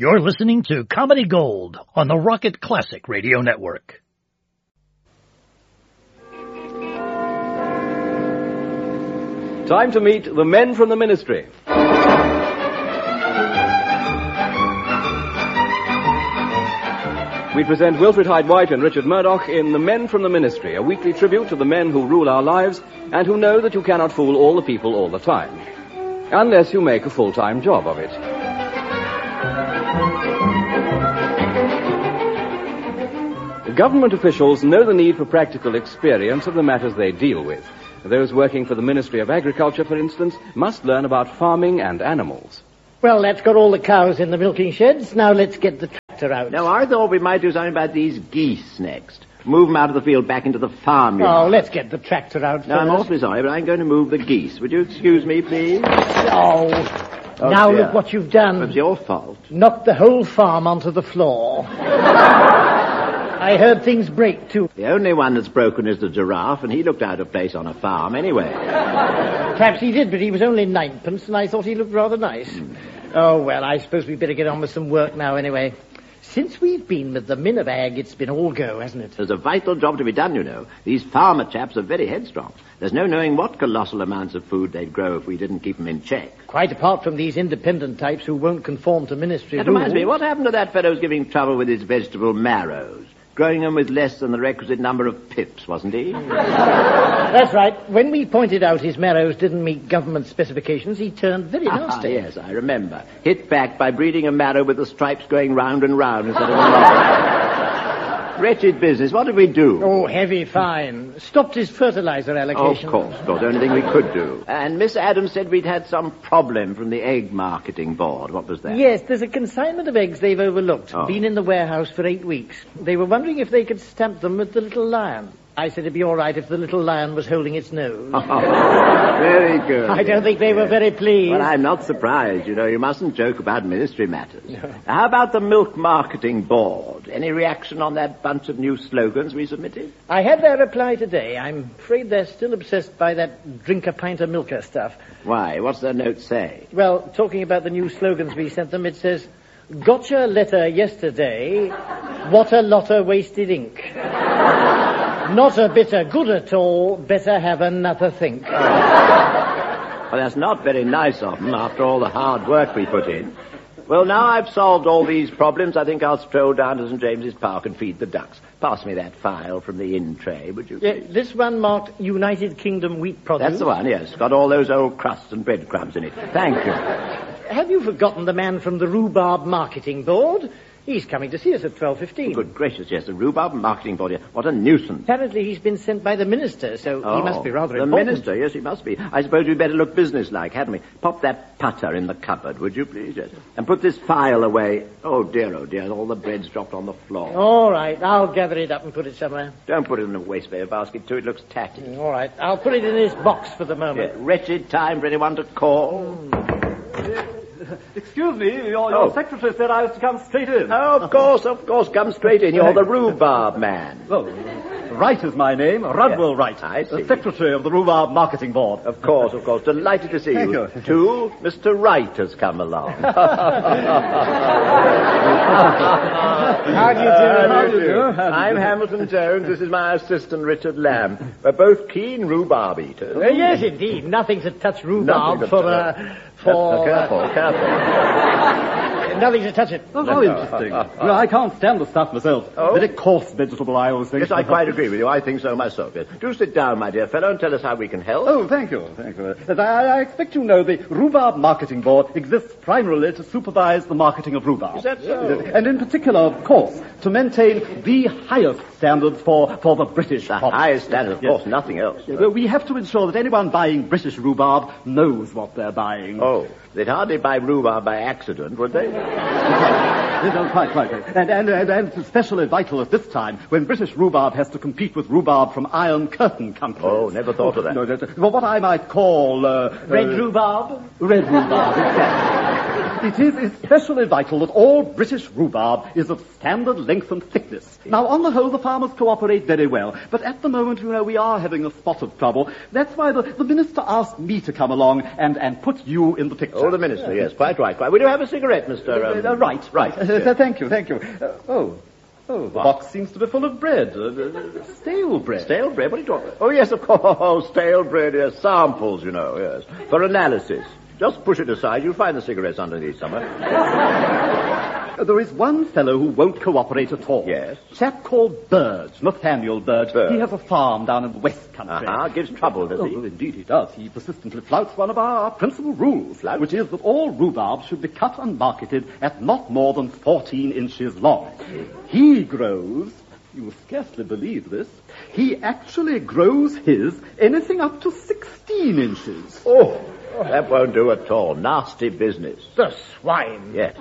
You're listening to Comedy Gold on the Rocket Classic Radio Network. Time to meet the men from the ministry. We present Wilfred Hyde-White and Richard Murdoch in The Men from the Ministry, a weekly tribute to the men who rule our lives and who know that you cannot fool all the people all the time, unless you make a full-time job of it. Government officials know the need for practical experience of the matters they deal with. Those working for the Ministry of Agriculture, for instance, must learn about farming and animals. Well, that's got all the cows in the milking sheds. Now let's get the tractor out. Now, I thought we might do something about these geese next. Move them out of the field back into the farmyard. Oh, let's get the tractor out Now, first. I'm awfully sorry, but I'm going to move the geese. Would you excuse me, please? Oh, now dear. look what you've done. It's your fault. Knocked the whole farm onto the floor. I heard things break, too. The only one that's broken is the giraffe, and he looked out of place on a farm anyway. Perhaps he did, but he was only ninepence, and I thought he looked rather nice. Oh, well, I suppose we'd better get on with some work now anyway. Since we've been with the Minivag, it's been all go, hasn't it? There's a vital job to be done, you know. These farmer chaps are very headstrong. There's no knowing what colossal amounts of food they'd grow if we didn't keep them in check. Quite apart from these independent types who won't conform to ministry That rules. reminds me, what happened to that fellow who's giving trouble with his vegetable marrows? Growing them with less than the requisite number of pips, wasn't he? That's right. When we pointed out his marrows didn't meet government specifications, he turned very nasty. Yes, I remember. Hit back by breeding a marrow with the stripes going round and round instead of a line. Wretched business. What did we do? Oh, heavy fine. Stopped his fertilizer allocation. Of course. The only thing we could do. And Miss Adams said we'd had some problem from the egg marketing board. What was that? Yes, there's a consignment of eggs they've overlooked. Oh. Been in the warehouse for 8 weeks. They were wondering if they could stamp them with the little lion. I said it'd be all right if the little lion was holding its nose. Very good. I don't think they were very pleased. Well, I'm not surprised. You know, you mustn't joke about ministry matters. No. How about the milk marketing board? Any reaction on that bunch of new slogans we submitted? I had their reply today. I'm afraid they're still obsessed by that drink a pint of milker stuff. Why? What's their note say? Well, talking about the new slogans we sent them, it says, "Gotcha letter yesterday, what a lot of wasted ink. Not a bit of good at all, better have another think." Well, that's not very nice of them after all the hard work we put in. Well, now I've solved all these problems, I think I'll stroll down to St. James's Park and feed the ducks. Pass me that file from the in tray, would you? Yeah, this one marked United Kingdom wheat produce. That's the one, yes. Got all those old crusts and breadcrumbs in it. Thank you. Have you forgotten the man from the Rhubarb Marketing Board? He's coming to see us at 12:15. Good gracious, yes, the Rhubarb Marketing Board. What a nuisance. Apparently he's been sent by the minister, so he must be rather important. The minister, yes, he must be. I suppose we'd better look businesslike, hadn't we? Pop that putter in the cupboard, would you, please? Yes. And put this file away. Oh, dear, all the bread's dropped on the floor. All right, I'll gather it up and put it somewhere. Don't put it in a wastepaper basket, too. It looks tatty. All right, I'll put it in this box for the moment. Yeah, wretched time for anyone to call. Excuse me, your secretary said I was to come straight in. Oh, of course, come straight in. You're the Rhubarb man. Oh, Wright is my name, Rudwell Wright. I see. Secretary of the Rhubarb Marketing Board. Of course. Delighted to see you. Thank you. Too, Mr. Wright has come along. How do you do? I'm Hamilton Jones. This is my assistant, Richard Lamb. We're both keen rhubarb eaters. Yes, indeed. Nothing to touch rhubarb Careful. Nothing to touch it. Oh, how interesting. Well, I can't stand the stuff myself. Oh? Very coarse vegetable, I always think. Yes, I quite agree with you. I think so myself. Yes. Do sit down, my dear fellow, and tell us how we can help. Oh, thank you. As I expect you know, the Rhubarb Marketing Board exists primarily to supervise the marketing of rhubarb. Is that so? And in particular, of course, to maintain the highest standards for the British product. Highest standard, of course, nothing else. We have to ensure that anyone buying British rhubarb knows what they're buying. Oh, they'd hardly buy rhubarb by accident, would they? Quite. And it's especially vital at this time when British rhubarb has to compete with rhubarb from Iron Curtain companies. Oh, never thought of that. Well, what I might call... Red rhubarb? Red rhubarb, exactly. It is especially vital that all British rhubarb is of standard length and thickness. Now, on the whole, the farmers cooperate very well, but at the moment, we are having a spot of trouble. That's why the minister asked me to come along and put you in the picture. Oh, the minister, yes, quite right. Will you have a cigarette, Mr. Right. Thank you. Oh, the box seems to be full of bread. Stale bread. Stale bread? What are you talking about? Oh, yes, of course. Oh, stale bread, yes. Samples, yes. For analysis. Just push it aside. You'll find the cigarettes underneath somewhere. There is one fellow who won't cooperate at all. Yes? A chap called Burge, Nathaniel Burge. He has a farm down in the West Country. Gives trouble, does he? Oh, indeed he does. He persistently flouts one of our principal rules, which is that all rhubarb should be cut and marketed at not more than 14 inches long. He grows, you will scarcely believe this, he actually grows his anything up to 16 inches. Oh, that won't do at all. Nasty business. The swine. Yes.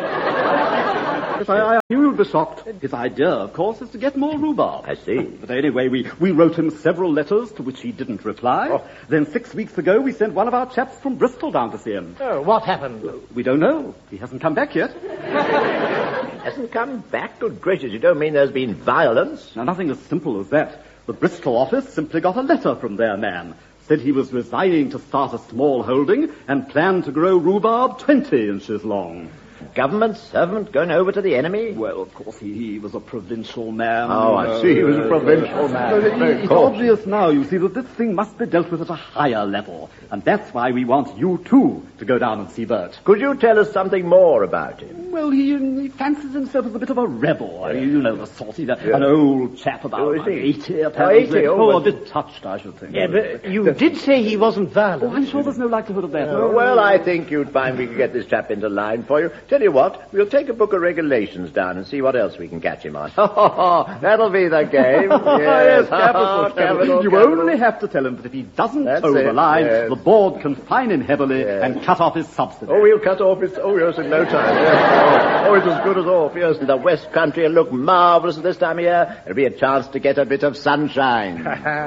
Yes, I knew you'd be shocked. His idea, of course, is to get more rhubarb. I see. But anyway, we wrote him several letters to which he didn't reply. Oh. Then 6 weeks ago, we sent one of our chaps from Bristol down to see him. Oh, what happened? We don't know. He hasn't come back yet. Hasn't come back? Good gracious, you don't mean there's been violence? Now, nothing as simple as that. The Bristol office simply got a letter from their man. Said he was resigning to start a small holding and planned to grow rhubarb 20 inches long. Government servant going over to the enemy? Well, of course, he was a provincial man. Oh, I see. He was a provincial man. It's obvious now, you see, that this thing must be dealt with at a higher level. And that's why we want you, too, to go down and see Bert. Could you tell us something more about him? Well, he fancies himself as a bit of a rebel. I mean, you know the sort. He's an old chap about 80, apparently. 80? Oh, a bit touched, I should think. Yeah, but you did say he wasn't violent. Oh, I'm sure there's no likelihood of that. Well, I think you'd find we could get this chap into line for you. Tell you what, we'll take a book of regulations down and see what else we can catch him on. That'll be the game. Yes, capital. You only have to tell him that if he doesn't toe the line, the board can fine him heavily and cut off his subsidy. Oh, we'll cut off his... Oh, yes, in no time. Yes. Oh, it's as good as off, yes. The West Country will look marvellous at this time of year. There'll be a chance to get a bit of sunshine.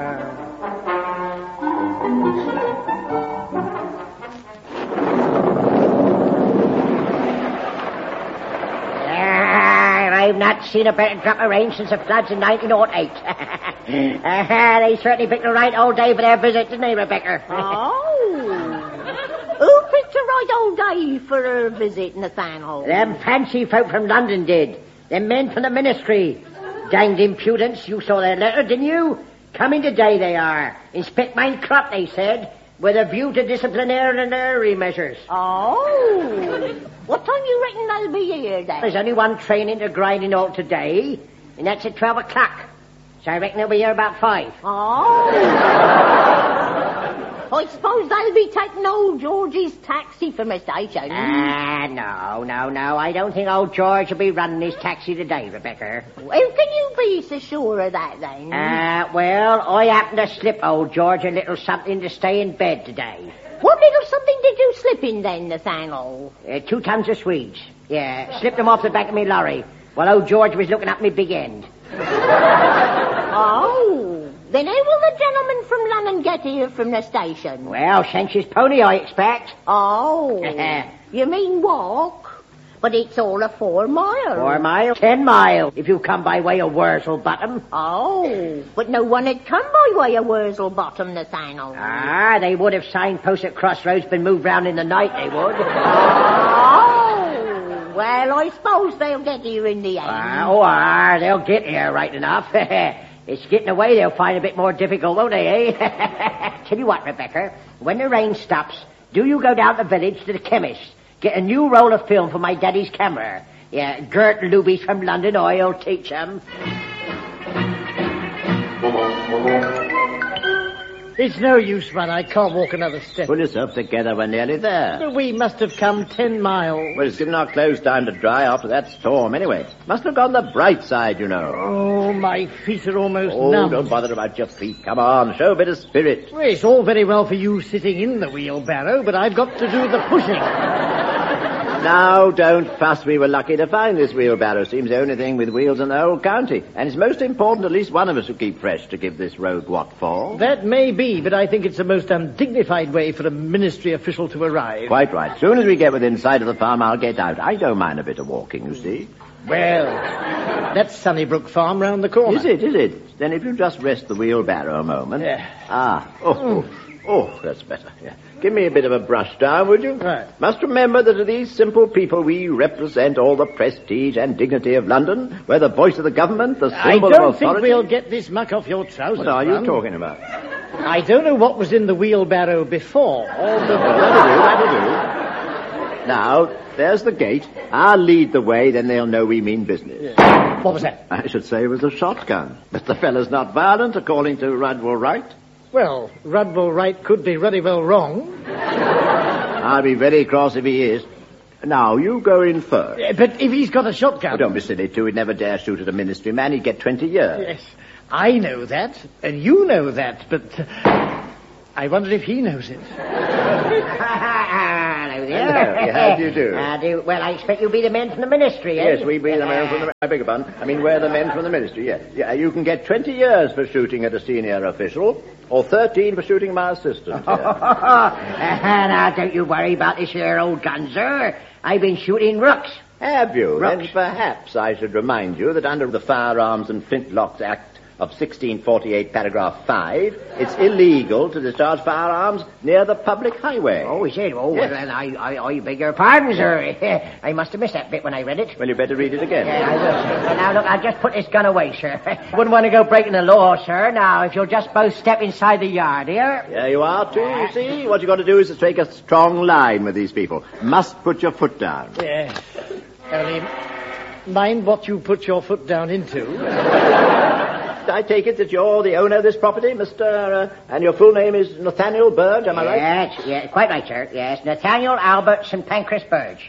I've not seen a better drop of rain since the floods in 1908. They certainly picked the right old day for their visit, didn't they, Rebecca? Who picked the right old day for a visit, Nathaniel? Them fancy folk from London did. Them men from the ministry. Danged impudence. You saw their letter, didn't you? Coming today they are. Inspect my crop, they said, with a view to disciplinary measures. Oh. What time you reckon they'll be here, then? There's only one train into Grinding all today, and that's at 12 o'clock. So I reckon they'll be here about 5. Oh. I suppose they'll be taking old George's taxi from the station. No. I don't think old George will be running his taxi today, Rebecca. How can you be so sure of that, then? Well, I happened to slip old George a little something to stay in bed today. What little something did you slip in, then, Nathaniel? 2 tons of Swedes. Yeah, slipped them off the back of me lorry while old George was looking up me big end. Oh, then how will the gentleman from London get here from the station? Well, shanks his pony, I expect. Oh, you mean walk? But it's all a 4 mile. 4 miles? 10 miles, if you come by way of Wurzel Bottom. Oh, but no one had come by way of Wurzel Bottom, Nathaniel. They would have signposts at crossroads been moved round in the night, they would. Oh, well, I suppose they'll get here in the end. They'll get here right enough. It's getting away they'll find a bit more difficult, won't they, eh? Tell you what, Rebecca, when the rain stops, do you go down to the village to the chemist. Get a new roll of film for my daddy's camera. Yeah, Gert Luby's from London Oil, teach them. It's no use, man. I can't walk another step. Pull yourself together, we're nearly there. But we must have come 10 miles. Well, it's given our clothes time to dry after that storm, anyway. Must look on the bright side, you know. Oh, my feet are almost numb. Don't bother about your feet. Come on, show a bit of spirit. Well, it's all very well for you sitting in the wheelbarrow, but I've got to do the pushing. Now, don't fuss. We were lucky to find this wheelbarrow. Seems the only thing with wheels in the whole county. And it's most important at least one of us should keep fresh to give this road what for. That may be, but I think it's the most undignified way for a ministry official to arrive. Quite right. As soon as we get within sight of the farm, I'll get out. I don't mind a bit of walking, you see. Well, that's Sunnybrook Farm round the corner. Is it? Then if you just rest the wheelbarrow a moment. Yeah. Oh, that's better. Yeah. Give me a bit of a brush down, would you? Right. Must remember that to these simple people we represent all the prestige and dignity of London. We're the voice of the government, the I symbol don't of authority. think we'll get this muck off your trousers. What are you Ron. talking about? I don't know what was in the wheelbarrow before. That'll do. Now, there's the gate. I'll lead the way, then they'll know we mean business. What was that? I should say it was a shotgun. But the fellow's not violent, according to Rudwell Wright. Well, Rudwell Wright could be ruddy well wrong. I'll be very cross if he is. Now, you go in first. But if he's got a shotgun... Oh, don't be silly, too. He'd never dare shoot at a ministry man. He'd get 20 years. Yes, I know that, and you know that, but I wonder if he knows it. Hello there. Hello. How do you do? Well, I expect you'll be the men from the ministry, eh? Yes, we be the men from the... I beg your pardon. I mean, we're the men from the ministry, yes. Yeah, you can get 20 years for shooting at a senior official, or 13 for shooting my assistant. Now, don't you worry about this here old gun, sir. I've been shooting rooks. Have you? Rooks. Then perhaps I should remind you that under the Firearms and Flintlocks Act of 1648, paragraph 5, it's illegal to discharge firearms near the public highway. Oh, is it? Oh, Yes. well, then I beg your pardon, sir. I must have missed that bit when I read it. Well, you better read it again. Yeah, I will, sir. Well, now, look, I'll just put this gun away, sir. Wouldn't want to go breaking the law, sir. Now, if you'll just both step inside the yard here. There you are, too, you see? What you got to do is to take a strong line with these people. Must put your foot down. Yes. Only, mind what you put your foot down into. I take it that you're the owner of this property, Mr. And your full name is Nathaniel Burge, am I right? Yes, quite right, sir. Yes, Nathaniel Albert St. Pancras Burge.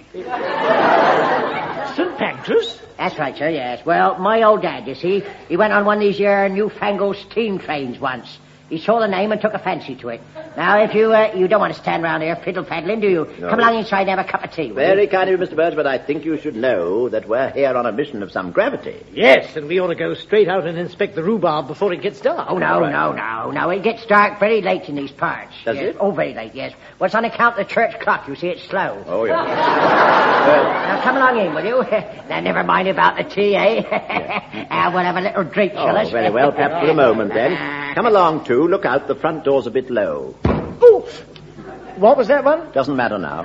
St. Pancras? That's right, sir, yes. Well, my old dad, you see, he went on one of these here newfangled steam trains once. He saw the name and took a fancy to it. Now, if you don't want to stand around here fiddle-faddling, do you? No. Come along inside and have a cup of tea. will you? Very kind of you, Mr. Burge, but I think you should know that we're here on a mission of some gravity. Yes, and we ought to go straight out and inspect the rhubarb before it gets dark. Oh, no, Right. no. It gets dark very late in these parts. Does Yes. it? Oh, very late, yes. Well, it's on account of the church clock. You see, it's slow. Oh, yeah. Now, come along in, will you? Now, never mind about the tea, eh? We'll have a little drink, shall us? Very well, perhaps for a moment, then. Come along, too. Look out, the front door's a bit low. Oh, what was that one? Doesn't matter now.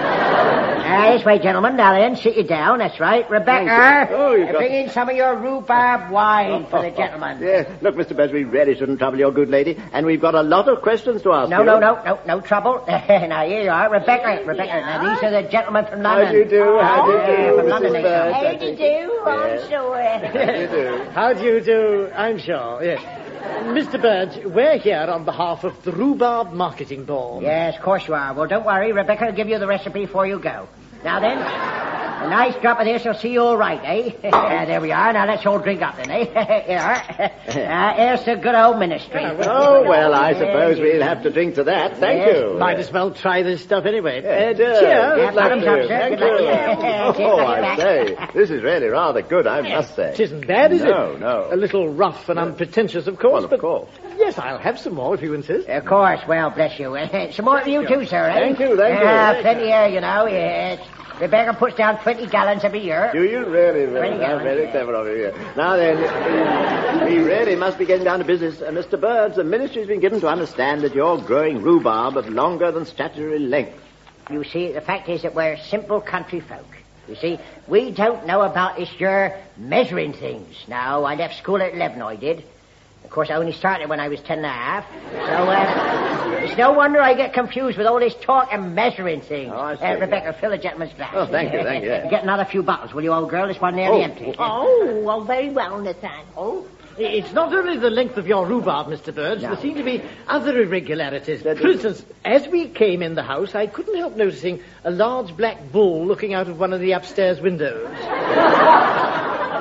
This way, gentlemen. Now then, sit you down. That's right. Rebecca, Oh, you got- bring in some of your rhubarb wine for the gentlemen. Yes. Look, Mr. Burge, we really shouldn't trouble your good lady, and we've got a lot of questions to ask you. No trouble. Now, here you are. Rebecca. Now, these are the gentlemen from London. How do you do? How do you do, From London, Mrs. they Burge? come. How do you do? I'm sure. How do you do? How do you do? I'm sure, yes. Mr. Burge, we're here on behalf of the Rhubarb Marketing Board. Yes, of course you are. Well, don't worry. Rebecca will give you the recipe before you go. Now then, a nice drop of this will see you all right, eh? There we are. Now let's all drink up then, eh? Here. Here's the good old ministry. Oh, well, I suppose we'll have to drink to that. Thank Yes, you. Might as well try this stuff anyway. Cheers. Cheers. Yeah, Luck to bottoms up, you. sir. Thank Good luck. you. Cheers, Oh, lucky I back. say, this is really rather good, I must say. It isn't bad, is it? No. A little rough and unpretentious, of course, Well, of but course. yes, I'll have some more if you insist. Of course. Well, bless you. Some more for you too, sir, eh? Thank you. Plenty here, you know, yes. Rebecca puts down 20 gallons every year. Do you really? Very That's good. very clever of you. Now then, we really must be getting down to business. Mr. Burge, the ministry's been given to understand that you're growing rhubarb of longer than statutory length. You see, the fact is that we're simple country folk. You see, we don't know about this your measuring things. Now, I left school at 11, I did. Of course, I only started when I was 10 and a half. So, it's no wonder I get confused with all this talk and measuring things. Oh, I see. Rebecca, fill the gentleman's glass. Oh, thank you, yeah. Get another few bottles, will you, old girl? This one nearly empty. Oh, well, very well, Nathan. Oh, it's not only the length of your rhubarb, Mr. Burge. No. There seem to be other irregularities. For instance, as we came in the house, I couldn't help noticing a large black bull looking out of one of the upstairs windows.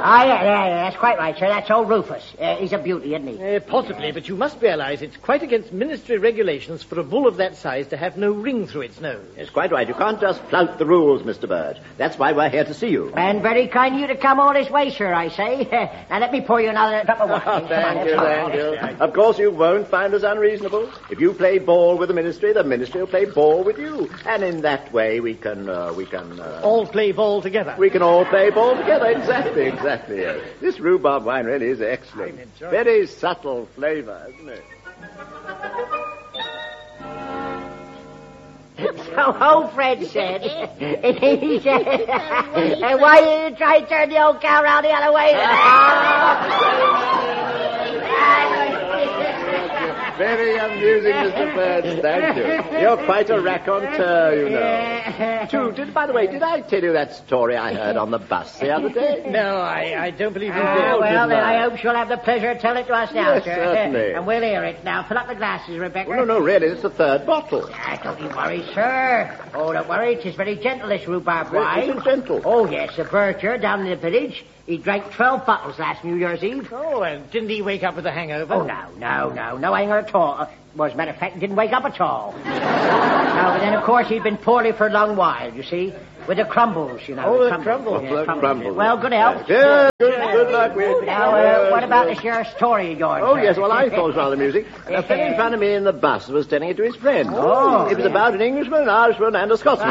yeah, that's quite right, sir. That's old Rufus. He's a beauty, isn't he? Possibly, but you must realize it's quite against ministry regulations for a bull of that size to have no ring through its nose. It's quite right. You can't just flout the rules, Mr. Bird. That's why we're here to see you. And very kind of you to come all this way, sir, I say. Now, let me pour you another cup of water. Thank you. Of course, you won't find us unreasonable. If you play ball with the ministry will play ball with you. And in that way, we can all play ball together. We can all play ball together. Exactly. Yes. This rhubarb wine really is excellent. Very subtle flavor, isn't it? So old Fred said, he said, and why did you try to turn the old cow round the other way? Very amusing, Mr. Bird. Thank you. You're quite a raconteur, you know. By the way, did I tell you that story I heard on the bus the other day? No, I don't believe you did. Well, then I hope you'll have the pleasure to tell it to us now, yes, sir. Certainly. And we'll hear it. Now, fill up the glasses, Rebecca. No, really, it's the third bottle. Don't you worry, sir. Oh, don't worry. It is very gentle, this rhubarb wine. It's gentle. Oh, yes. A bircher down in the village. He drank 12 bottles last New Year's Eve. Oh, and didn't he wake up with a hangover? Oh, no hangover at all. Well, as a matter of fact, he didn't wake up at all. No, but then, of course, he'd been poorly for a long while, you see. With the crumbles, you know. Oh, the crumbles. Yeah, crumbles. Well, good health. Good luck with you. Now, what about this your story of yours? Oh, sir? yes, well, I thought it was rather amusing. A fellow in front of me in the bus was telling it to his friend. Oh. It was about an Englishman, an Irishman, and a Scotsman.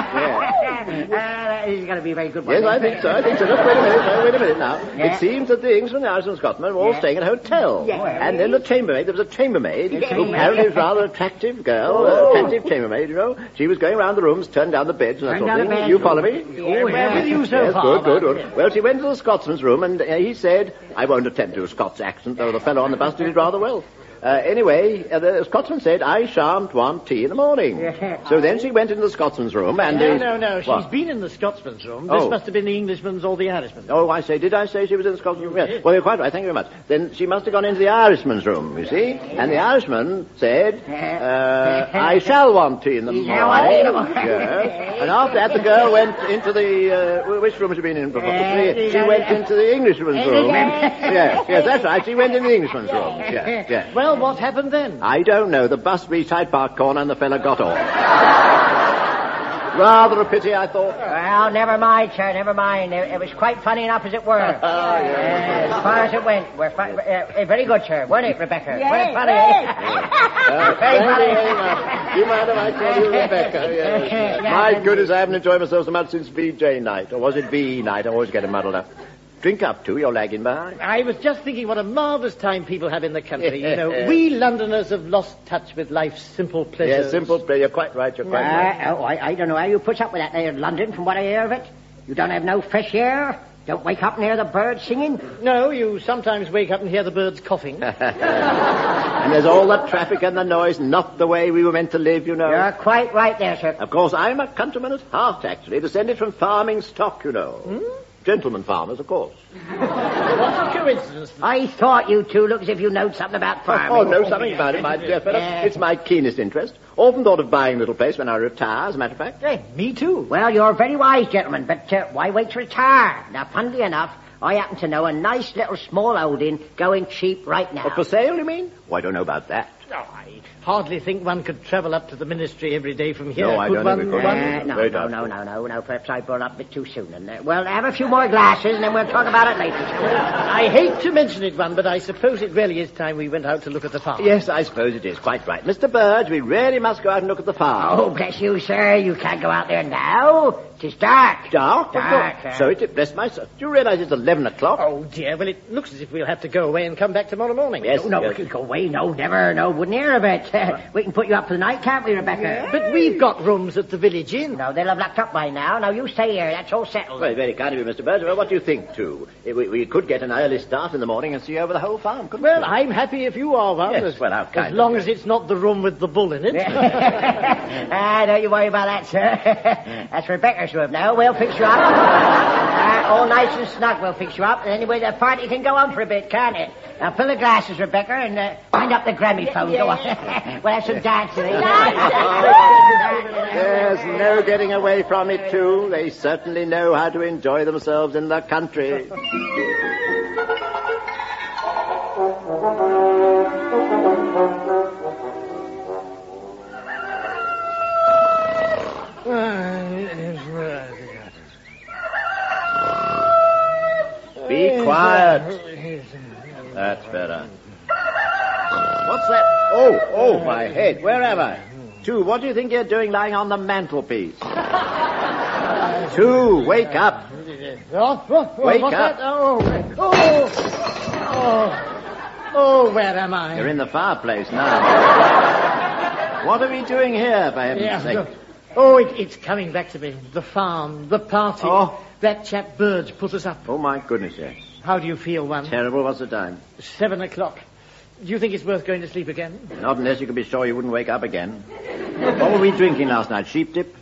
This is going to be a very good one. Yes, I think so. Just wait a minute now. Yeah. It seems that the Englishman, the Irishman, and Scotsman were all staying at a hotel. Yeah. And then there was a chambermaid, who apparently was a rather attractive girl, attractive chambermaid, you know. She was going around the rooms, turning down the beds and that sort of thing. You follow me? Oh, we're with you so far. Good. Well, she went to the Scotsman's room, and he said, I won't attempt to do a Scots accent, though the fellow on the bus did it rather well. Anyway, the Scotsman said, I shan't want tea in the morning. So then she went into the Scotsman's room and... No. She's been in the Scotsman's room. This must have been the Englishman's or the Irishman's. Oh, did I say she was in the Scotsman's room? Yes. Well, you're quite right. Thank you very much. Then she must have gone into the Irishman's room, you see. And the Irishman said, I shall want tea in the morning. Yes. And after that, the girl went into the... which room has she been in? She went into the Englishman's room. Yes, that's right. She went in the Englishman's room. Yes. Well, what happened then? I don't know. The bus reached Hyde Park Corner and the fella got off. Rather a pity, I thought. Well, never mind, sir, never mind. It was quite funny enough as it were. As far as it went. Very good, sir. Weren't it, Rebecca? Yes. Weren't it funny? Very funny. Do you mind if I call you Rebecca? Yes. My goodness, I haven't enjoyed myself so much since VJ night. Or was it V night? I always get it muddled up. Drink up, too. You're lagging behind. I was just thinking what a marvellous time people have in the country. You know, we Londoners have lost touch with life's simple pleasures. Yes, simple pleasure. You're quite right. Right. I don't know how you put up with that there in London, from what I hear of it. You don't have no fresh air? Don't wake up and hear the birds singing? No, you sometimes wake up and hear the birds coughing. And there's all the traffic and the noise, not the way we were meant to live, you know. You're quite right there, sir. Of course, I'm a countryman at heart, actually, descended from farming stock, you know. Gentlemen farmers, of course. What a coincidence. I thought you two looked as if you knowed something about farming. Oh, know something about it, my dear fellow. It's my keenest interest. Often thought of buying a little place when I retire, as a matter of fact. Me too. Well, you're very wise, gentlemen, but why wait to retire? Now, funnily enough, I happen to know a nice little small holding going cheap right now. For sale, you mean? Oh, I don't know about that. Oh, I hardly think one could travel up to the ministry every day from here. No, I don't think we could. No. Perhaps I brought up a bit too soon. And, well, have a few more glasses, and then we'll talk about it later. I hate to mention it, but I suppose it really is time we went out to look at the farm. Yes, I suppose it is. Quite right. Mr. Burge, we really must go out and look at the farm. Oh, bless you, sir. You can't go out there now. 'Tis dark. Dark? Dark. So it bless myself. Do you realize it's 11 o'clock? Oh, dear. Well, it looks as if we'll have to go away and come back tomorrow morning. Yes. No, we can go away. No, never. No, wouldn't hear of it. We can put you up for the night, can't we, Rebecca? Yeah. But we've got rooms at the village inn. No, they'll have locked up by now. Now, you stay here. That's all settled. Well, very kind of you, Mr. Burge. Well, what do you think, too? We could get an early start in the morning and see over the whole farm, couldn't we? Well, I'm happy if you are one. Yes, well, how kind as long as it's not the room with the bull in it. Don't you worry about that, sir. That's Rebecca's room now. We'll fix you up. All nice and snug, we'll fix you up. And anyway, the party can go on for a bit, can't it? Now, fill the glasses, Rebecca, and... Wind up the gramophone. Go on. We'll have some dancing. There's no getting away from it, too. They certainly know how to enjoy themselves in the country. Be quiet. That's better. What's that? Oh, my head. Where am I? Two, what do you think you're doing lying on the mantelpiece? Two, wake up. Wake up. Oh, where am I? You're in the fireplace now. What are we doing here, for heaven's sake? Oh, it's coming back to me. The farm, the party. Oh. That chap Burge put us up. Oh, my goodness, yes. How do you feel, One? Terrible. What's the time? 7 o'clock. Do you think it's worth going to sleep again? Not unless you can be sure you wouldn't wake up again. What were we drinking last night? Sheep dip?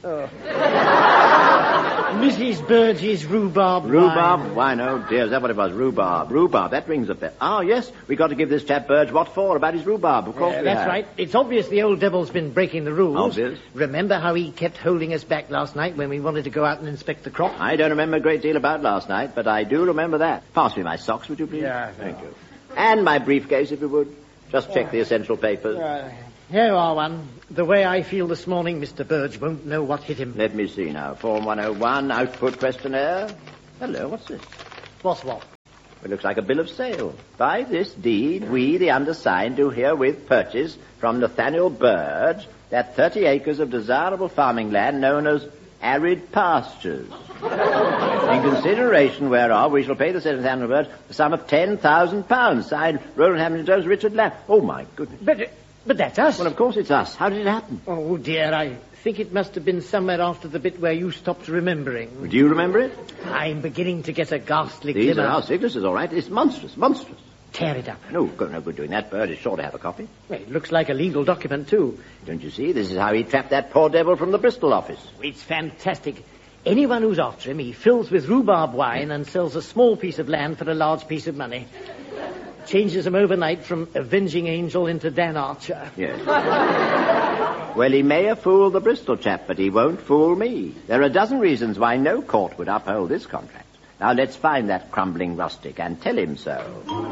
Mrs. Burge's rhubarb wine. Rhubarb wine? Oh, dear. Is that what it was? Rhubarb. That rings a bell. Oh, yes. We got to give this chap Burge what for about his rhubarb. Of course we That's have. right. It's obvious the old devil's been breaking the rules. Obvious. Remember how he kept holding us back last night when we wanted to go out and inspect the crop? I don't remember a great deal about last night, but I do remember that. Pass me my socks, would you please? Yeah. Thank you. And my briefcase, if you would. Just check the essential papers. Here you are, One. The way I feel this morning, Mr. Burge won't know what hit him. Let me see now. Form 101, output questionnaire. Hello, what's this? What's what? It looks like a bill of sale. By this deed, we, the undersigned, do herewith purchase from Nathaniel Burge that 30 acres of desirable farming land known as arid pastures. In consideration whereof, we shall pay the said Nathaniel Burge the sum of £10,000, signed Roland Hamilton Jones, Richard Lamb. Oh, my goodness. But that's us. Well, of course it's us. How did it happen? Oh, dear, I think it must have been somewhere after the bit where you stopped remembering. Do you remember it? I'm beginning to get a ghastly These glimmer. are our signatures, all right. It's monstrous. Tear it up. No good doing that. Bird is sure to have a copy. Well, it looks like a legal document, too. Don't you see? This is how he trapped that poor devil from the Bristol office. It's fantastic. Anyone who's after him, he fills with rhubarb wine and sells a small piece of land for a large piece of money. Changes him overnight from avenging angel into Dan Archer. Yes. Well, he may have fooled the Bristol chap, but he won't fool me. There are a dozen reasons why no court would uphold this contract. Now, let's find that crumbling rustic and tell him so.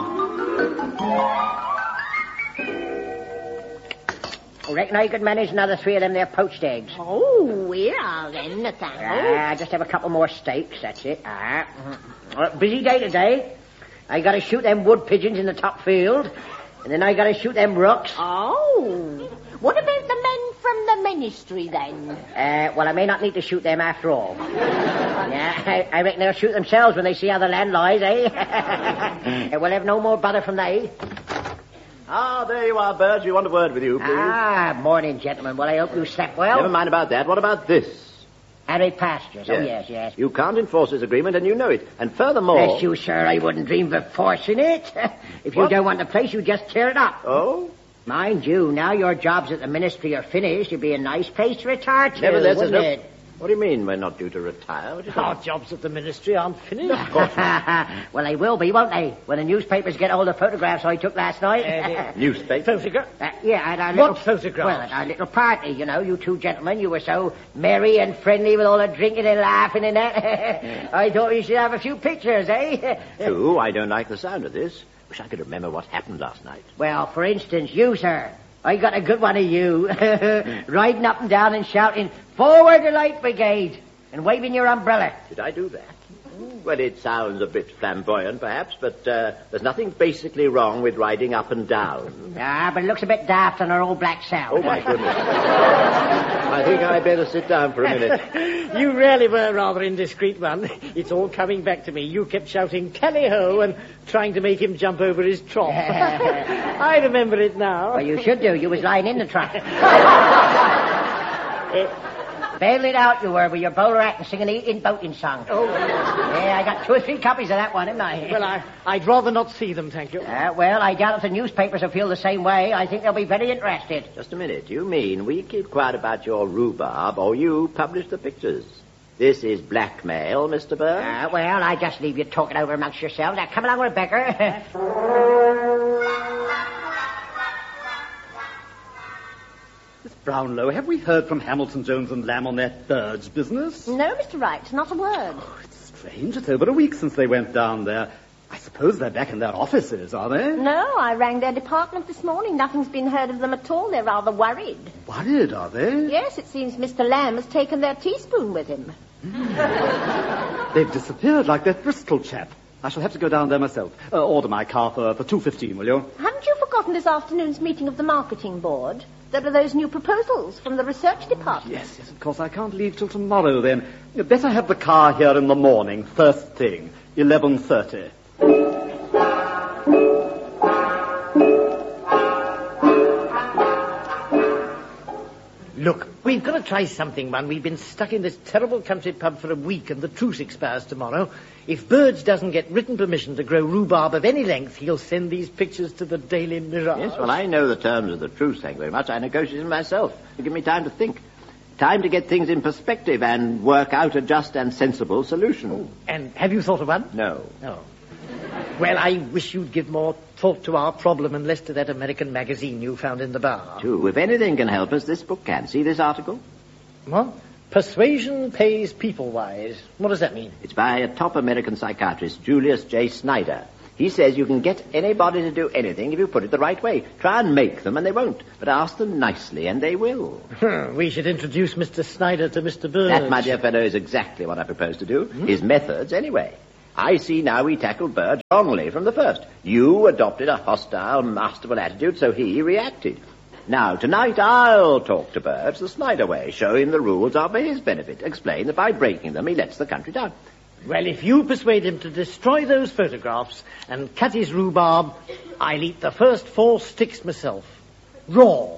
I reckon I could manage another 3 of them there poached eggs. Oh, here are then, Nathaniel. Just have a couple more steaks, that's it. Busy day today. I gotta shoot them wood pigeons in the top field, and then I gotta shoot them rooks. Oh. What about the men from the ministry, then? Well, I may not need to shoot them after all. Yeah, I reckon they'll shoot themselves when they see how the land lies, eh? We'll have no more bother from they. Ah, there you are, Burge. We want a word with you, please. Morning, gentlemen. Well, I hope you slept well. Never mind about that. What about this? Arid pastures. Yes. Oh, yes. You can't enforce this agreement, and you know it. And furthermore... Bless you, sir. I wouldn't dream of forcing it. If you don't want the place, you just tear it up. Oh? Mind you, now your jobs at the ministry are finished, it'd be a nice place to retire to, Nevertheless, wouldn't it? What do you mean we're not due to retire? What do you think? Our jobs at the ministry aren't finished. Of course not. Well, they will be, won't they? When the newspapers get all the photographs I took last night. Newspaper? Photograph? Yeah, at our What little... photographs? Well, at our little party, you know, you two gentlemen, you were so merry and friendly with all the drinking and laughing and that. I thought you should have a few pictures, eh? Too, I don't like the sound of this. Wish I could remember what happened last night. Well, for instance, you, sir. I got a good one of you. Riding up and down and shouting, "Forward the Light Brigade!" and waving your umbrella. Did I do that? Well, it sounds a bit flamboyant, perhaps, but there's nothing basically wrong with riding up and down. But it looks a bit daft on our old black sound. Oh, my goodness. I think I'd better sit down for a minute. You really were rather indiscreet, One. It's all coming back to me. You kept shouting, "Tally-ho," and trying to make him jump over his trough. I remember it now. Well, you should do. You was lying in the truck. Bailing it out you were with your bowler hat and singing Eating Boating song. Oh. Yeah, I got 2 or 3 copies of that one, haven't I? Well, I'd rather not see them, thank you. Well, I doubt if the newspapers will feel the same way. I think they'll be very interested. Just a minute. You mean we keep quiet about your rhubarb, or you publish the pictures? This is blackmail, Mr. Burns. Well, I just leave you talking over amongst yourselves. Now, come along, Rebecca. Miss Brownlow, have we heard from Hamilton, Jones and Lamb on that Burge business? No, Mr. Wright, not a word. Oh, it's strange. It's over a week since they went down there. I suppose they're back in their offices, are they? No, I rang their department this morning. Nothing's been heard of them at all. They're rather worried. Worried, are they? Yes, it seems Mr. Lamb has taken their teaspoon with him. They've disappeared like that Bristol chap. I shall have to go down there myself. Order my car for 2:15, will you? Haven't you forgotten this afternoon's meeting of the marketing board? There are those new proposals from the research department. Yes, of course. I can't leave till tomorrow, then. You'd better have the car here in the morning, first thing, 11:30. Look, we've got to try something, man. We've been stuck in this terrible country pub for a week, and the truce expires tomorrow. If Burge doesn't get written permission to grow rhubarb of any length, he'll send these pictures to the Daily Mirror. Yes, well, I know the terms of the truce, thank you very much. I negotiated them myself. To give me time to think. Time to get things in perspective and work out a just and sensible solution. Oh, and have you thought of one? No. No. Well, I wish you'd give more thought to our problem and less to that American magazine you found in the bar. True. If anything can help us, this book can. See this article? What? Persuasion pays people-wise. What does that mean? It's by a top American psychiatrist, Julius J. Snyder. He says you can get anybody to do anything if you put it the right way. Try and make them and they won't. But ask them nicely and they will. We should introduce Mr. Snyder to Mr. Burge. That, my dear fellow, is exactly what I propose to do. His methods, anyway. I see now we tackled Burge wrongly from the first. You adopted a hostile, masterful attitude, so he reacted. Now, tonight I'll talk to Burge the Snyder way, show him the rules are for his benefit, explain that by breaking them he lets the country down. Well, if you persuade him to destroy those photographs and cut his rhubarb, I'll eat the first 4 sticks myself. Raw.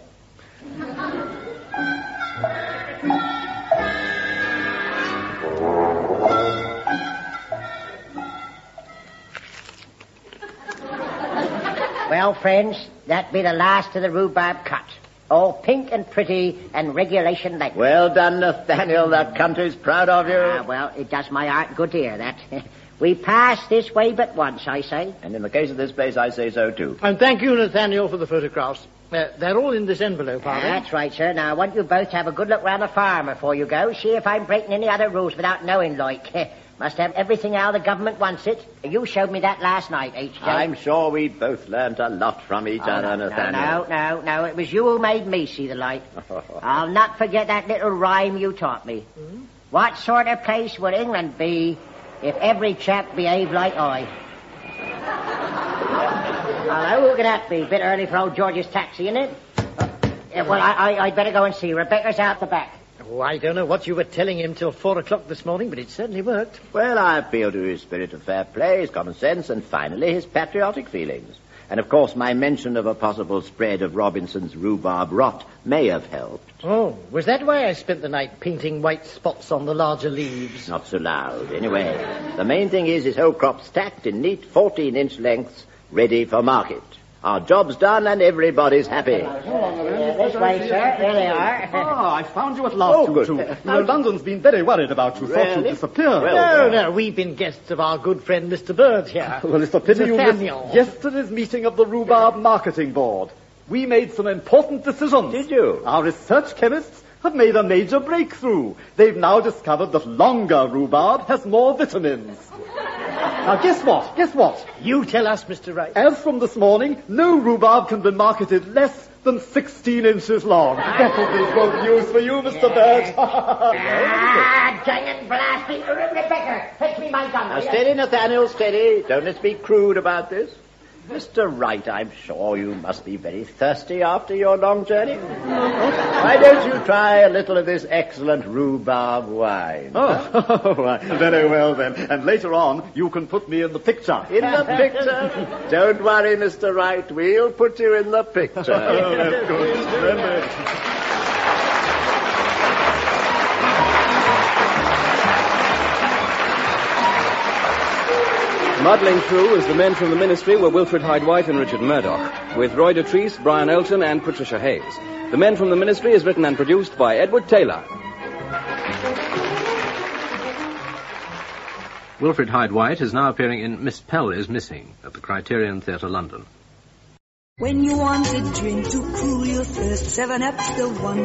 Well, friends, that be the last of the rhubarb cut. All pink and pretty and regulation like. Well done, Nathaniel. The country's proud of you. Well, it does my heart good to hear that. We pass this way but once, I say. And in the case of this place, I say so, too. And thank you, Nathaniel, for the photographs. They're all in this envelope, are they? That's right, sir. Now, I want you both to have a good look round the farm before you go. See if I'm breaking any other rules without knowing, like. Must have everything how the government wants it. You showed me that last night, H.J. I'm sure we both learnt a lot from each other, Nathaniel. No. It was you who made me see the light. I'll not forget that little rhyme you taught me. What sort of place would England be if every chap behaved like I? Hello, who could that be? Bit early for old George's taxi, isn't it? Well, I'd better go and see. Rebecca's out the back. Oh, I don't know what you were telling him till 4 o'clock this morning, but it certainly worked. Well, I appeal to his spirit of fair play, his common sense, and finally his patriotic feelings. And, of course, my mention of a possible spread of Robinson's rhubarb rot may have helped. Oh, was that why I spent the night painting white spots on the larger leaves? Not so loud. Anyway, the main thing is his whole crop stacked in neat 14-inch lengths, ready for market. Our job's done and everybody's happy. This way, sir. There they are. I found you at last, you two. London's been very worried about you. Thought you'd disappear. No, we've been guests of our good friend Mr. Burge here. Well, it's a pity you missed yesterday's meeting of the Rhubarb Marketing Board. We made some important decisions. Did you? Our research chemists have made a major breakthrough. They've now discovered that longer rhubarb has more vitamins. Now, guess what? You tell us, Mr. Wright. As from this morning, no rhubarb can be marketed less than 16 inches long. That'll be good news for you, Mr. Burge. Dang it, blast me. Rebecca, fetch me my gun. Now, steady, Nathaniel, steady. Don't let's be crude about this. Mr. Wright, I'm sure you must be very thirsty after your long journey. Why don't you try a little of this excellent rhubarb wine? Very well, then. And later on, you can put me in the picture. In the picture? Don't worry, Mr. Wright. We'll put you in the picture. That's good. Splendid. Muddling through as the men from the Ministry were Wilfred Hyde-White and Richard Murdoch, with Roy Dotrice, Brian Elton, and Patricia Hayes. The Men from the Ministry is written and produced by Edward Taylor. Wilfred Hyde-White is now appearing in Miss Pell is Missing at the Criterion Theatre, London. When you want a drink to cool your thirst, 7-Up's the one.